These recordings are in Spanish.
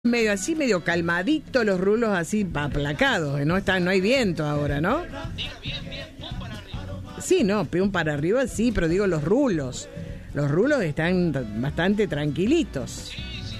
Medio así, medio calmadito, los rulos así aplacados, no hay viento ahora, ¿no? Sí, no, un para arriba sí, pero digo los rulos están bastante tranquilitos.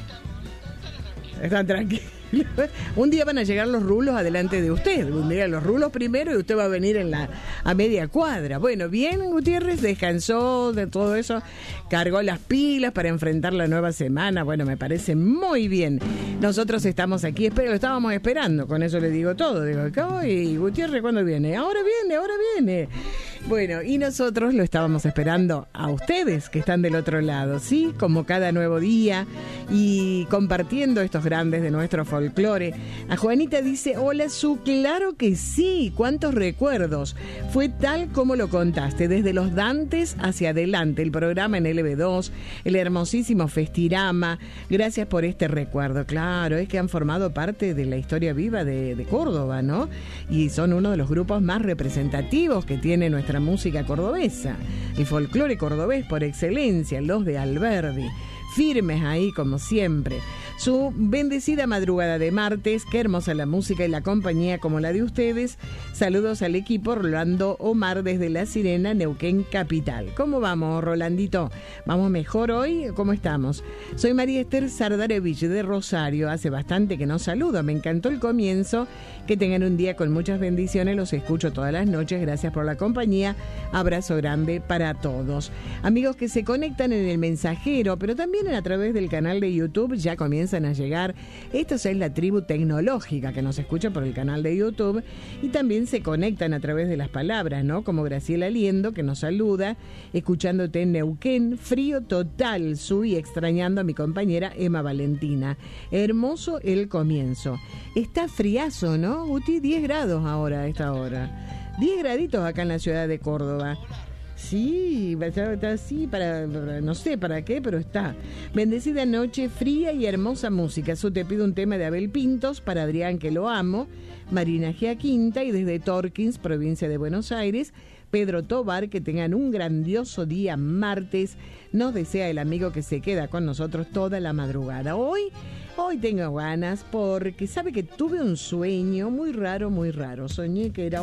Están tranquilos. Un día van a llegar los rulos adelante de usted. Un día los rulos primero y usted va a venir a media cuadra. Bueno, bien, Gutiérrez descansó de todo eso, cargó las pilas para enfrentar la nueva semana. Bueno, me parece muy bien. Nosotros estamos aquí, lo estábamos esperando, con eso le digo todo. Digo, ¿y Gutiérrez cuándo viene? Ahora viene. Bueno, y nosotros lo estábamos esperando a ustedes que están del otro lado, ¿sí? Como cada nuevo día y compartiendo estos grandes de nuestro folclore. A Juanita dice, hola Su, claro que sí, cuántos recuerdos. Fue tal como lo contaste, desde los Dantes hacia adelante, el programa en LB2, el hermosísimo Festirama. Gracias por este recuerdo. Claro, es que han formado parte de la historia viva de Córdoba, ¿no? Y son uno de los grupos más representativos que tiene nuestra música cordobesa, el folclore cordobés por excelencia, los de Alberdi, firmes ahí como siempre. Su bendecida madrugada de martes, qué hermosa la música y la compañía como la de ustedes. Saludos al equipo, Rolando Omar desde La Sirena, Neuquén Capital. ¿Cómo vamos, Rolandito? ¿Vamos mejor hoy? ¿Cómo estamos? Soy María Esther Sardarevich de Rosario, hace bastante que no saludo, me encantó el comienzo, que tengan un día con muchas bendiciones, los escucho todas las noches, gracias por la compañía, abrazo grande para todos. Amigos que se conectan en el mensajero, pero también a través del canal de YouTube, ya comienzan a llegar. Esto es la tribu tecnológica que nos escucha por el canal de YouTube y también se conectan a través de las palabras, ¿no? Como Graciela Liendo, que nos saluda, escuchándote en Neuquén, frío total, Sui, extrañando a mi compañera Emma Valentina. Hermoso el comienzo. Está friazo, ¿no, Guti? 10 grados ahora a esta hora. 10 graditos acá en la ciudad de Córdoba. Sí, está así, para no sé para qué, pero está. Bendecida noche, fría y hermosa música. Yo te pido un tema de Abel Pintos para Adrián, que lo amo, Marina Giaquinta y desde Torkins, provincia de Buenos Aires, Pedro Tobar, que tengan un grandioso día martes. Nos desea el amigo que se queda con nosotros toda la madrugada. Hoy tengo ganas porque sabe que tuve un sueño muy raro. Soñé que era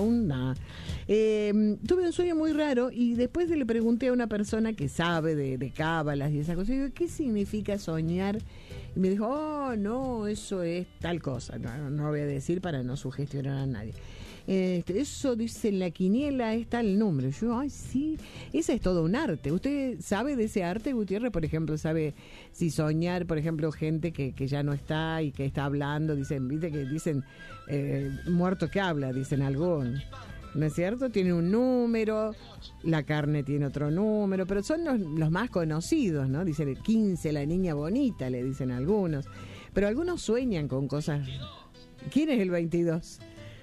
tuve un sueño muy raro y después le pregunté a una persona que sabe de cábalas y esas cosas. Y digo, ¿qué significa soñar? Y me dijo, no, eso es tal cosa. No voy a decir para no sugestionar a nadie. Eso dice en la quiniela, es tal número. Yo, ay, sí, ese es todo un arte. ¿Usted sabe de ese arte, Gutiérrez? Por ejemplo, ¿sabe si soñar, por ejemplo, gente que ya no está y que está hablando? Dicen, viste que dicen, muerto que habla, dicen algún. ¿No es cierto? Tiene un número, la carne tiene otro número, pero son los más conocidos, ¿no? Dicen el 15, la niña bonita, le dicen algunos. Pero algunos sueñan con cosas. ¿Quién es el 22?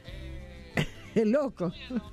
El loco.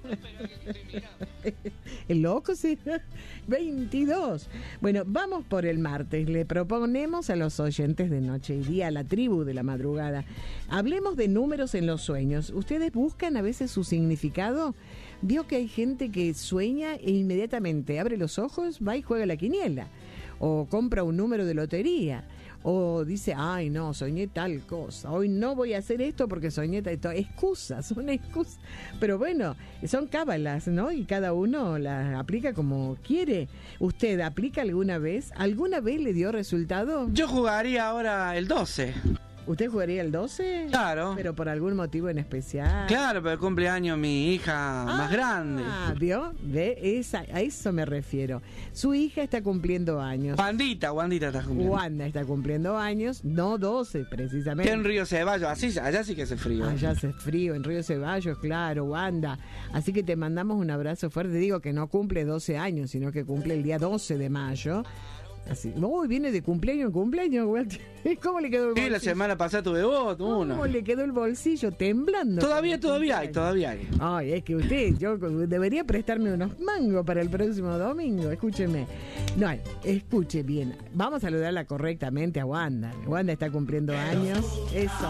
El loco, sí. 22. Bueno, vamos por el martes. Le proponemos a los oyentes de Noche y Día, a la tribu de la madrugada, hablemos de números en los sueños. ¿Ustedes buscan a veces su significado? Vio que hay gente que sueña e inmediatamente abre los ojos, va y juega la quiniela. O compra un número de lotería. O dice, ay no, soñé tal cosa, hoy no voy a hacer esto porque soñé tal cosa. Son excusas. Pero bueno, son cábalas, ¿no? Y cada uno las aplica como quiere. ¿Usted aplica alguna vez? ¿Alguna vez le dio resultado? Yo jugaría ahora el 12. ¿Usted jugaría el 12? Claro. ¿Pero por algún motivo en especial? Claro, pero cumpleaños mi hija más grande. Ah, ¿vio? A eso me refiero. Su hija está cumpliendo años. Wandita está cumpliendo. Wanda está cumpliendo años, no 12 precisamente. Que en Río Ceballos, allá sí que hace frío. Allá hace frío, en Río Ceballos, claro, Wanda. Así que te mandamos un abrazo fuerte. Digo que no cumple 12 años, sino que cumple el día 12 de mayo. Así, viene de cumpleaños en cumpleaños. ¿Cómo le quedó el bolsillo? Sí, la semana pasada tuve uno. ¿Cómo le quedó el bolsillo temblando? Todavía hay. Ay, es que yo debería prestarme unos mangos para el próximo domingo. Escúcheme. No, escuche bien. Vamos a saludarla correctamente a Wanda. Wanda está cumpliendo años. Eso.